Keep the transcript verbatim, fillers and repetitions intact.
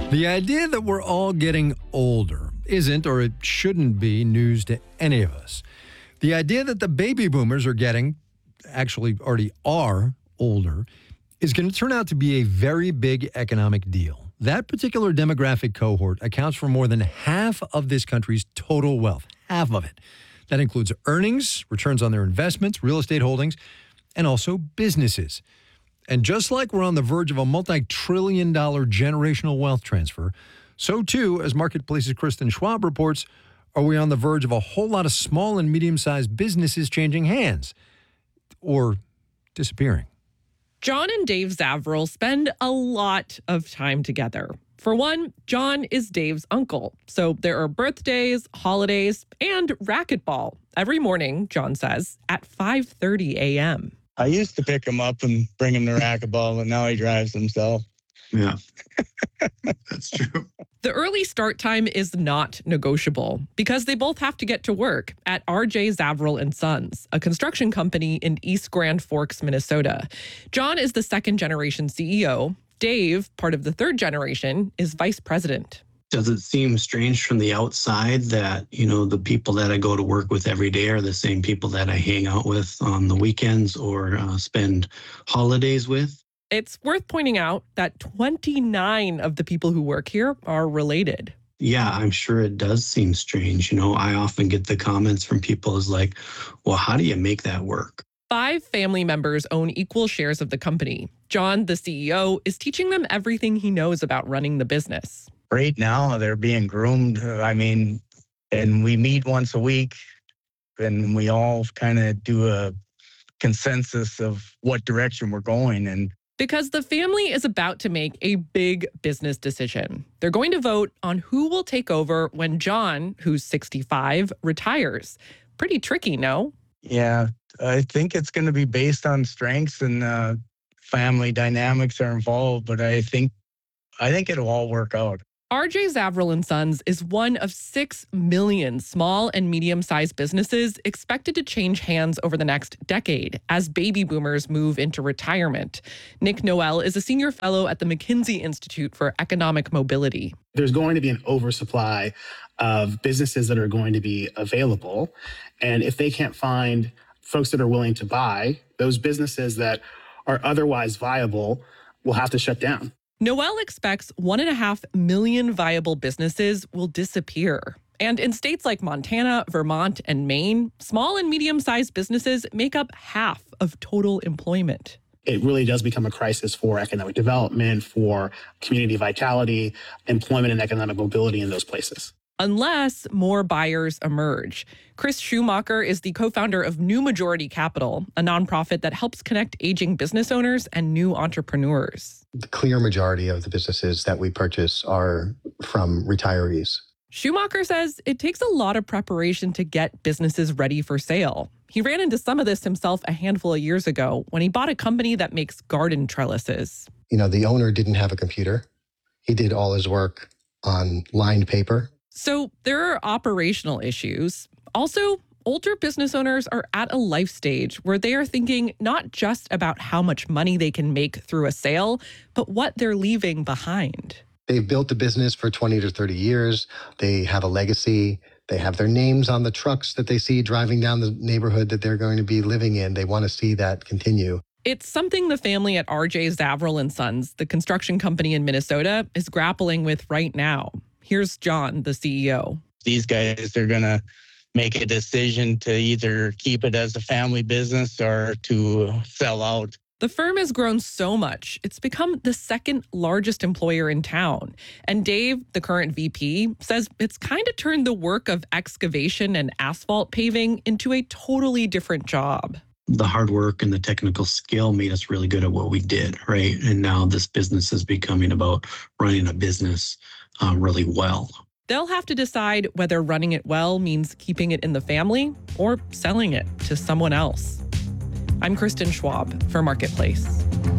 The idea that we're all getting older isn't, or it shouldn't be, news to any of us. The idea that the baby boomers are getting, actually already are, older, is going to turn out to be a very big economic deal. That particular demographic cohort accounts for more than half of this country's total wealth, half of it. That includes earnings, returns on their investments, real estate holdings, and also businesses. And just like we're on the verge of a multi-trillion dollar generational wealth transfer, so too, as Marketplace's Kristen Schwab reports, are we on the verge of a whole lot of small and medium-sized businesses changing hands or disappearing. John and Dave Zaverill spend a lot of time together. For one, John is Dave's uncle, so there are birthdays, holidays, and racquetball every morning, John says, at five thirty a.m. I used to pick him up and bring him to racquetball, and now he drives himself. Yeah, that's true. The early start time is not negotiable because they both have to get to work at R J Zaverill and Sons, a construction company in East Grand Forks, Minnesota. John is the second generation C E O. Dave, part of the third generation, is vice president. Does it seem strange from the outside that, you know, the people that I go to work with every day are the same people that I hang out with on the weekends or uh, spend holidays with? It's worth pointing out that twenty-nine of the people who work here are related. Yeah, I'm sure it does seem strange. You know, I often get the comments from people is like, well, how do you make that work? Five family members own equal shares of the company. John, the C E O, is teaching them everything he knows about running the business. Right now, they're being groomed. I mean, and we meet once a week, and we all kind of do a consensus of what direction we're going. And because the family is about to make a big business decision. They're going to vote on who will take over when John, who's sixty-five, retires. Pretty tricky, no? Yeah, I think it's going to be based on strengths and uh, family dynamics are involved, but I think I think it'll all work out. R J Zaverill and Sons is one of six million small and medium-sized businesses expected to change hands over the next decade as baby boomers move into retirement. Nick Noel is a senior fellow at the McKinsey Institute for Economic Mobility. There's going to be an oversupply of businesses that are going to be available. And if they can't find folks that are willing to buy, those businesses that are otherwise viable will have to shut down. Noel expects one and a half million viable businesses will disappear. And in states like Montana, Vermont, and Maine, small and medium-sized businesses make up half of total employment. It really does become a crisis for economic development, for community vitality, employment, and economic mobility in those places. Unless more buyers emerge. Chris Schumacher is the co-founder of New Majority Capital, a nonprofit that helps connect aging business owners and new entrepreneurs. The clear majority of the businesses that we purchase are from retirees. Schumacher says it takes a lot of preparation to get businesses ready for sale. He ran into some of this himself a handful of years ago when he bought a company that makes garden trellises. You know, the owner didn't have a computer. He did all his work on lined paper. So there are operational issues. Also, older business owners are at a life stage where they are thinking not just about how much money they can make through a sale, but what they're leaving behind. They've built a business for twenty to thirty years. They have a legacy. They have their names on the trucks that they see driving down the neighborhood that they're going to be living in. They want to see that continue. It's something the family at R J Zaverill and Sons, the construction company in Minnesota, is grappling with right now. Here's John, the C E O. These guys are going to make a decision to either keep it as a family business or to sell out. The firm has grown so much, it's become the second largest employer in town. And Dave, the current V P, says it's kind of turned the work of excavation and asphalt paving into a totally different job. The hard work and the technical skill made us really good at what we did, right? And now this business is becoming about running a business uh, really well. They'll have to decide whether running it well means keeping it in the family or selling it to someone else. I'm Kristen Schwab for Marketplace.